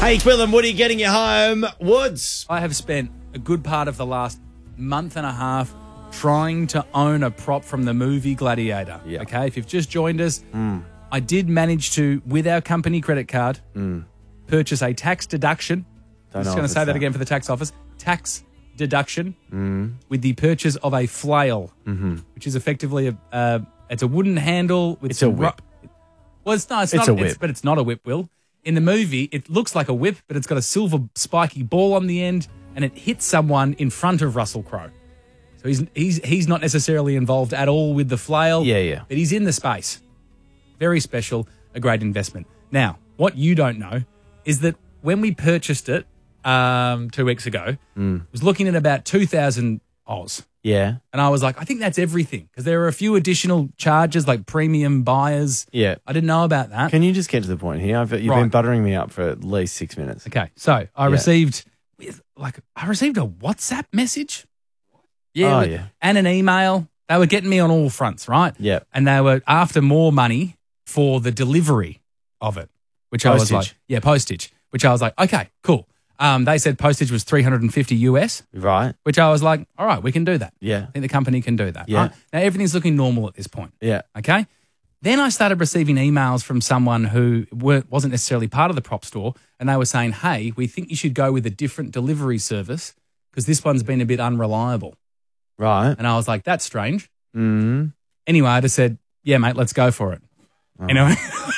Hey, Will and Woody getting you home. Woods. I have spent a good part of the last month and a half trying to own a prop from the movie Gladiator. Yeah. Okay, if you've just joined us, I did manage to, with our company credit card, purchase a tax deduction. I'm just going to say that again for the tax office. Tax deduction with the purchase of a flail, which is effectively it's a wooden handle with It's a whip. Well, it's not. It's It's not a whip. but it's not a whip, Will. In the movie, it looks like a whip, but it's got a silver spiky ball on the end, and it hits someone in front of Russell Crowe. So he's not necessarily involved at all with the flail. Yeah. But he's in the space. Very special, a great investment. Now, what you don't know is that when we purchased it 2 weeks ago, it was looking at about 2,000 Oz. Yeah. And I was like, I think that's everything, because there are a few additional charges like premium buyers. Yeah. I didn't know about that. Can you just get to the point here? You've been Right. buttering me up for at least 6 minutes. Okay, so I received a WhatsApp message. Oh, with- yeah. And an email. They were getting me on all fronts, right? Yeah. And they were after more money for the delivery of it, which I was Postage. like, postage, which I was like, okay, cool. They said postage was $350 US, Right. which I was like, all right, we can do that. Yeah. I think the company can do that. Yeah. Right? Now, everything's looking normal at this point. Yeah. Okay. Then I started receiving emails from someone who wasn't necessarily part of the prop store, and they were saying, hey, we think you should go with a different delivery service because this one's been a bit unreliable. Right. And I was like, that's strange. Mm. Anyway, I just said, yeah, mate, let's go for it. Oh. Anyway.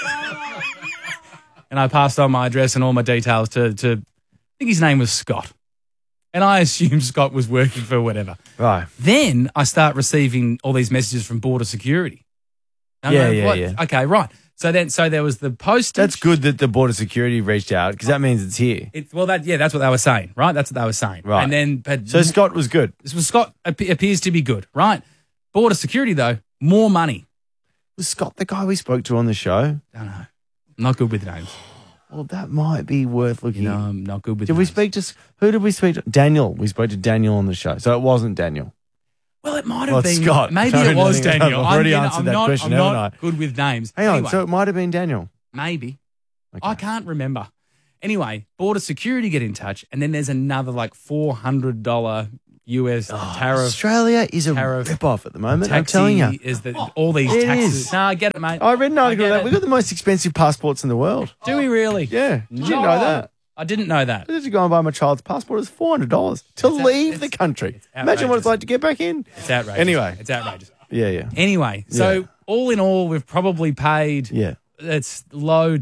And I passed on my address and all my details to I think his name was Scott. And I assumed Scott was working for whatever. Right. Then I start receiving all these messages from Border Security. And I'm Yeah, going, yeah, what? yeah. Okay, right. So there was the postage. That's good that the Border Security reached out because that means it's here. That's what they were saying, right? That's what they were saying. Right. And then, but So Scott was good. this was Scott appears to be good, right? Border Security, though, more money. Was Scott the guy we spoke to on the show? Don't know. I'm not good with names. Well, that might be worth looking No, at. I'm not good with Did we names. speak to, who did we speak to? Daniel. We spoke to Daniel on the show. So it wasn't Daniel. Well, it might have Well, it's been. Scott. Maybe No, it was no, no, Daniel. I've already answered that question, I'm haven't not I? good with names. Hang on. Anyway, So it might have been Daniel. maybe. Okay. I can't remember. Anyway, Border Security get in touch, and then there's another like $400 US tariff. Australia is a tariff, rip-off at the moment, I'm taxi telling you. is that all these It taxes. is. No, I get it, mate. I read an article get that it. we've got the most expensive passports in the world. Do we really? Yeah. Did you know that? I didn't know that. I had to go and buy my child's passport. It's $400 to leave the country. Imagine what it's outrageous. like to get back in. It's outrageous. Anyway. It's outrageous. Yeah. Anyway, so Yeah. all in all, we've probably paid Yeah. it's low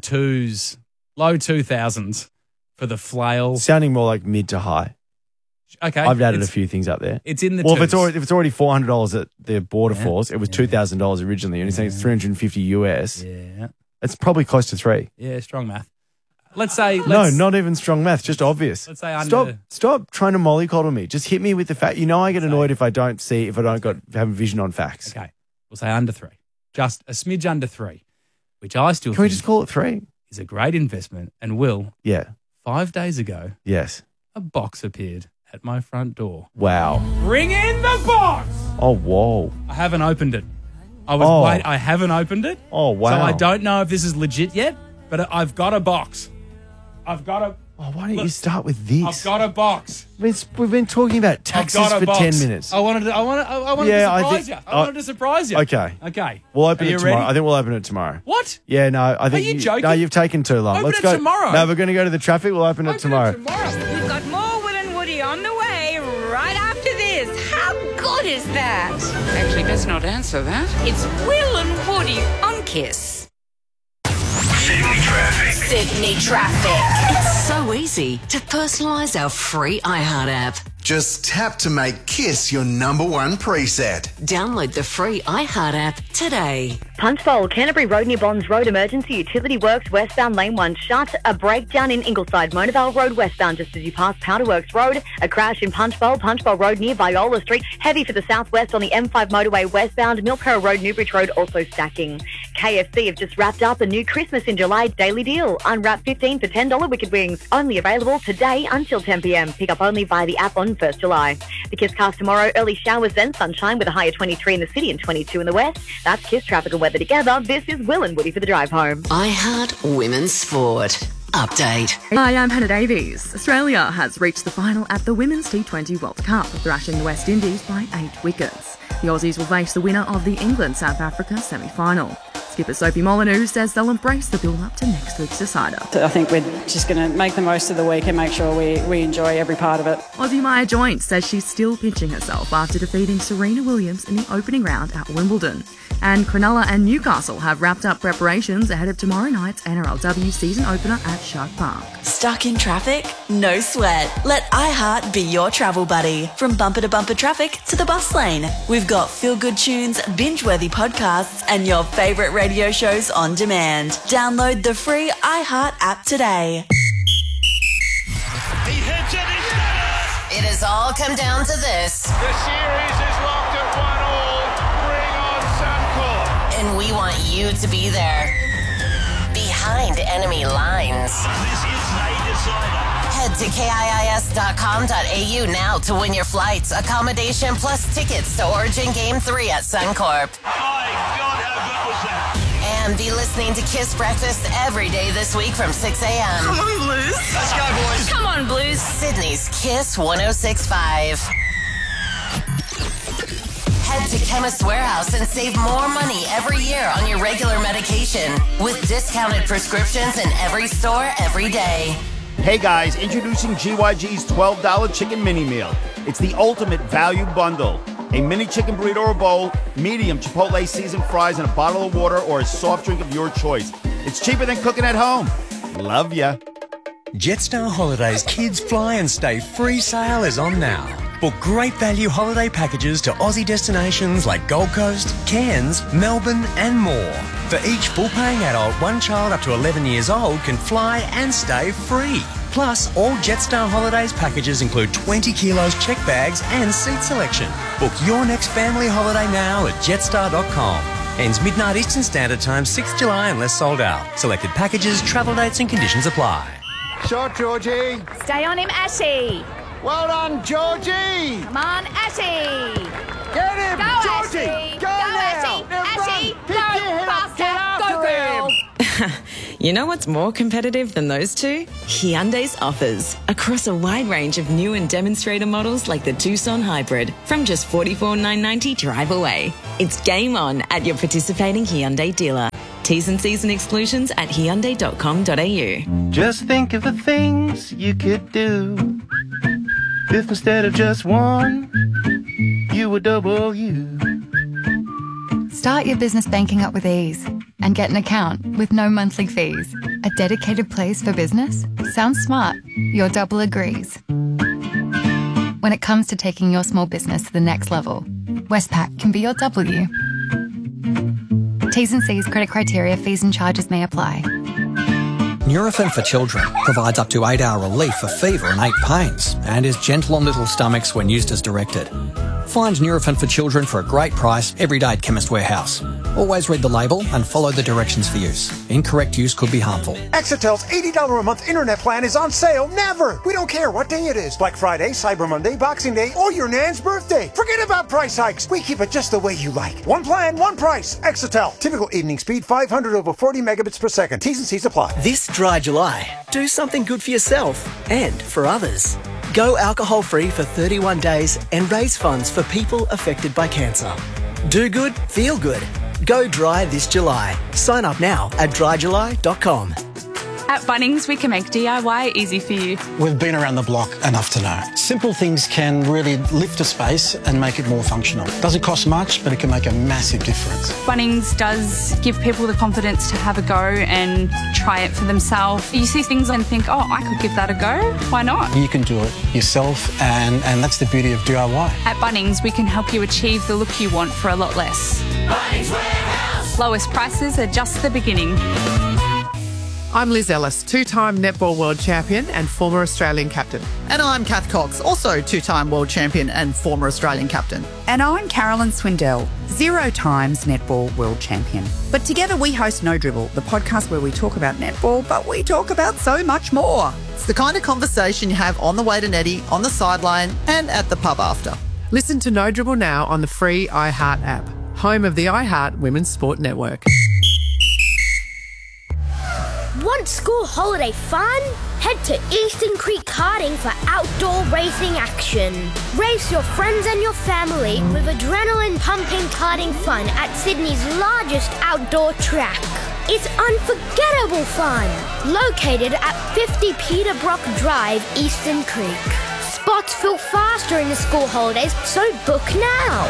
2,000s for the flail. Sounding more like mid to high. Okay, I've added a it's- few things up there. It's in the Well, if twos. it's already $400 at the border force, it was $2,000 originally, and he's saying it's $350 US. Yeah, It's probably close to $3. yeah, strong math. Let's say No, not even strong math, just obvious. let's say under- Stop trying to mollycoddle me. Just hit me with the fact. You know I get annoyed if I don't have vision on facts. Okay, we'll say under 3, just a smidge under 3, which I still Can we think just call it 3? is a great investment. And Will, Yeah. 5 days ago, Yes. a box appeared at my front door. Wow. Bring in the box. Oh, whoa. I haven't opened it. Oh. I haven't opened it. Oh, wow. So I don't know if this is legit yet, but I've got a box. I've got a why don't you start with this? I've got a box. We've been talking about I've taxes got a for box. 10 minutes. I wanted to Yeah, I surprise think- you. I wanted to surprise you. Okay. Okay. We'll open Are it you tomorrow. ready? I think we'll open it tomorrow. What? Yeah, no, I think you joking? No, you've taken too long. Open Let's it go tomorrow. No, we're going to go to the traffic. We'll open it Open tomorrow. it tomorrow. We've got more Will and Woody on the way right after this. How good is that? Actually, best not answer that. It's Will and Woody on Kiss. Sydney Traffic. It's so easy to personalise our free iHeart app. Just tap to make Kiss your number one preset. Download the free iHeart app today. Punchbowl, Canterbury Road near Bonds Road, emergency utility works, westbound lane 1 shut. A breakdown in Ingleside, Monavale Road westbound just as you pass Powderworks Road. A crash in Punchbowl Road near Viola Street. Heavy for the southwest on the M5 motorway westbound. Milperra Road, Newbridge Road also stacking. KFC have just wrapped up a new Christmas in July daily deal. Unwrap 15 for $10 wicked wings. Only available today until 10 p.m. Pick up only via the app on 1st July. The Kiss cast tomorrow, early showers then sunshine with a high of 23 in the city and 22 in the west. That's Kiss traffic and weather together. This is Will and Woody for the drive home. iHeart Women's Sport. update. Hi, I'm Hannah Davies. Australia has reached the final at the Women's T20 World Cup, thrashing the West Indies by 8 wickets. The Aussies will face the winner of the England-South Africa semi-final. Skipper Sophie Molyneux says they'll embrace the build-up to next week's decider. I think we're just going to make the most of the week and make sure we enjoy every part of it. Aussie Maya Joint says she's still pinching herself after defeating Serena Williams in the opening round at Wimbledon. And Cronulla and Newcastle have wrapped up preparations ahead of tomorrow night's NRLW season opener at Shark Park. Stuck in traffic? No sweat. Let iHeart be your travel buddy. From bumper to bumper traffic to the bus lane. We've got feel-good tunes, binge-worthy podcasts, and your favourite radio shows on demand. Download the free iHeart app today. He hits it, he's got it! It has all come down to this. The series is locked at 1-all. Bring on Suncorp. And we want you to be there. Behind enemy lines. This is a decider. Head to KIIS.com.au now to win your flights, accommodation, plus tickets to Origin Game 3 at Suncorp. My God, how good was that? And be listening to Kiss Breakfast every day this week from 6 a.m. Come on, Blues. Let's go, boys. Come on, Blues. Sydney's Kiss 106.5. Head to Chemist Warehouse and save more money every year on your regular medication with discounted prescriptions in every store every day. Hey guys, introducing GYG's $12 chicken mini meal. It's the ultimate value bundle. A mini chicken burrito or bowl, medium Chipotle seasoned fries, and a bottle of water or a soft drink of your choice. It's cheaper than cooking at home. Love ya. Jetstar Holidays Kids Fly and Stay Free sale is on now. Book great value holiday packages to Aussie destinations like Gold Coast, Cairns, Melbourne and more. For each full-paying adult, one child up to 11 years old can fly and stay free. Plus, all Jetstar Holidays packages include 20 kilos check bags and seat selection. Book your next family holiday now at jetstar.com. Ends midnight Eastern Standard Time, 6th July unless sold out. Selected packages, travel dates and conditions apply. Shot, Georgie. Stay on him, Ashy. Well done, Georgie. Come on, Ashy. Get him, go, Georgie. Ashy. Go now. Ashy. Go, faster. Go, girl. You know what's more competitive than those two? Hyundai's offers. Across a wide range of new and demonstrator models like the Tucson Hybrid from just $44,990 drive away. It's game on at your participating Hyundai dealer. T's and C's and exclusions at Hyundai.com.au. Just think of the things you could do if instead of just one, you were double you. Start your business banking up with ease and get an account with no monthly fees. A dedicated place for business? Sounds smart. Your double agrees. When it comes to taking your small business to the next level, Westpac can be your W. T's and C's, credit criteria, fees and charges may apply. Nurofen for Children provides up to 8-hour relief for fever and ache pains and is gentle on little stomachs when used as directed. Find Nurofen for Children for a great price every day at Chemist Warehouse. Always read the label and follow the directions for use. Incorrect use could be harmful. Exitel's $80 a month internet plan is on sale never. We don't care what day it is. Black Friday, Cyber Monday, Boxing Day, or your nan's birthday. Forget about price hikes. We keep it just the way you like. One plan, one price. Exitel. Typical evening speed 500 over 40 megabits per second. T's and C's apply. This dry July, do something good for yourself and for others. Go alcohol-free for 31 days and raise funds for people affected by cancer. Do good, feel good. Go dry this July. Sign up now at dryjuly.com. At Bunnings, we can make DIY easy for you. We've been around the block enough to know. Simple things can really lift a space and make it more functional. Doesn't cost much, but it can make a massive difference. Bunnings does give people the confidence to have a go and try it for themselves. You see things and think, oh, I could give that a go. Why not? You can do it yourself, and that's the beauty of DIY. At Bunnings, we can help you achieve the look you want for a lot less. Bunnings Warehouse. Lowest prices are just the beginning. I'm Liz Ellis, two-time netball world champion and former Australian captain. And I'm Kath Cox, also two-time world champion and former Australian captain. And I'm Carolyn Swindell, 0 times netball world champion. But together we host No Dribble, the podcast where we talk about netball, but we talk about so much more. It's the kind of conversation you have on the way to Netty, on the sideline, and at the pub after. Listen to No Dribble now on the free iHeart app, home of the iHeart Women's Sport Network. Want Want school holiday fun? Head to Eastern Creek Karting for outdoor racing action. Race your friends and your family with adrenaline-pumping karting fun at Sydney's largest outdoor track. It's unforgettable fun. Located at 50 Peterbrook Drive, Eastern Creek. Spots fill fast during the school holidays, so book now.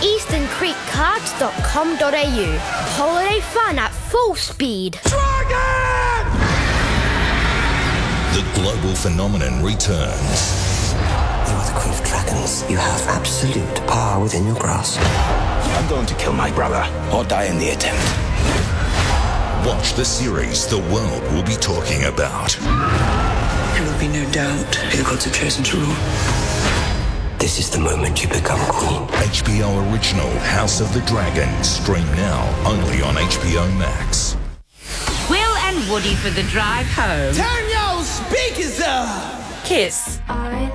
easterncreekkarts.com.au. Holiday fun at full speed. The global phenomenon returns. You are the Queen of Dragons. You have absolute power within your grasp. I'm going to kill my brother or die in the attempt. Watch the series the world will be talking about. There will be no doubt who the gods have chosen to rule. This is the moment you become queen. HBO original House of the Dragon. Stream now only on HBO Max. Will and Woody for the drive home. Turn your speakers up! Kiss. I